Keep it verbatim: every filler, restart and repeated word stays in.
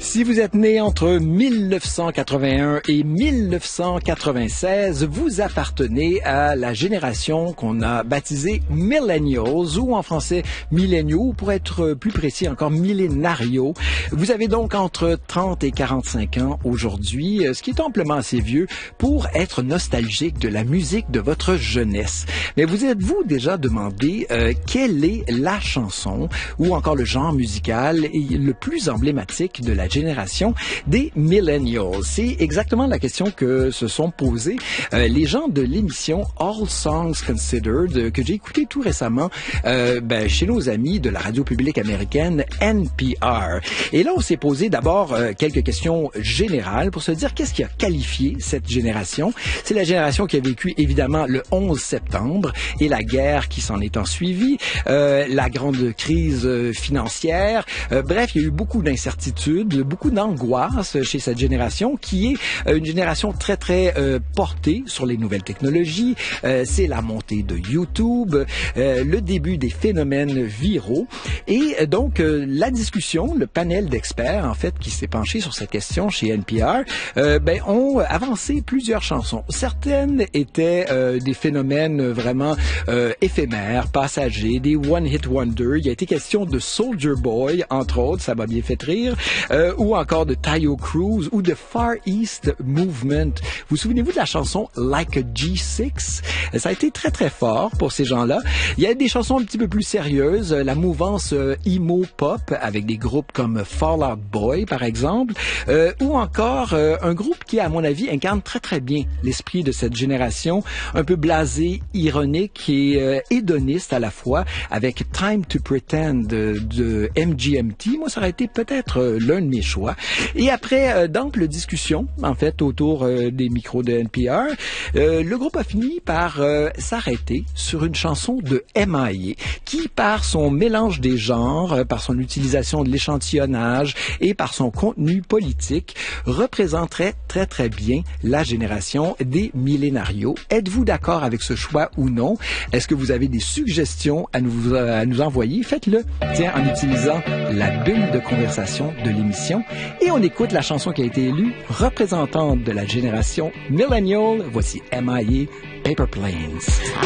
Si vous êtes né entre mille neuf cent quatre-vingt-un et mille neuf cent quatre-vingt-seize, vous appartenez à la génération qu'on a baptisée Millennials, ou en français Milléniaux, ou pour être plus précis encore Millénarios. Vous avez donc entre trente et quarante-cinq ans aujourd'hui, ce qui est amplement assez vieux pour être nostalgique de la musique de votre jeunesse. Mais vous êtes-vous déjà demandé euh, quelle est la chanson ou encore le genre musical le plus emblématique de la génération des Millennials? C'est exactement la question que se sont posées euh, les gens de l'émission All Songs Considered euh, que j'ai écouté tout récemment euh, ben, chez nos amis de la radio publique américaine N P R. Et là, on s'est posé d'abord euh, quelques questions générales pour se dire qu'est-ce qui a qualifié cette génération. C'est la génération qui a vécu évidemment le onze septembre et la guerre qui s'en est ensuivie, euh, la grande crise euh, financière. Euh, bref, il y a eu beaucoup d'incertitudes, beaucoup d'angoisse chez cette génération qui est euh, une génération très, très euh, portée sur les nouvelles technologies. Euh, c'est la montée de YouTube, euh, le début des phénomènes viraux. Et euh, donc, euh, la discussion, le panel d'experts, en fait, qui s'est penché sur cette question chez N P R, euh, ben, ont avancé plusieurs chansons. Certaines étaient euh, des phénomènes vraiment euh, éphémères, passagers, des one-hit wonder. Il y a été question de Soulja Boy, entre autres, ça m'a bien fait rire, euh, ou encore de Taio Cruz, ou de Far East Movement. Vous souvenez-vous de la chanson Like a G six? Ça a été très, très fort pour ces gens-là. Il y a des chansons un petit peu plus sérieuses, la mouvance euh, emo pop, avec des groupes comme Fall Out Boy, par exemple, euh, ou encore euh, un groupe qui, à mon avis, incarne très, très bien l'esprit de cette génération, un peu blasé, ironique et euh, hédoniste à la fois, avec Time to Pretend de, de M G M T. Moi, ça aurait été peut-être euh, l'un de mes choix. Et après euh, d'amples discussions, en fait, autour euh, des micros de N P R, euh, le groupe a fini par euh, s'arrêter sur une chanson de M I A qui, par son mélange des genres, euh, par son utilisation de l'échantillonnage et par son contenu politique, représenterait très, très bien la génération des millénarios. Êtes-vous d'accord avec ce choix ou non? Est-ce que vous avez des suggestions à nous, à nous envoyer? Faites-le, tiens, en utilisant la bulle de conversation de l'émission. Et on écoute la chanson qui a été élue représentante de la génération Millennial. Voici M I A, Paper Planes.